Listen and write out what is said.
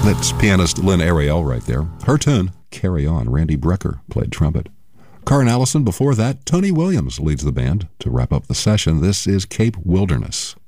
That's pianist Lynn Ariel right there. Her tune, Carry On. Randy Brecker played trumpet. Karen Allison before that. Tony Williams leads the band to wrap up the session. This is Cape Wilderness.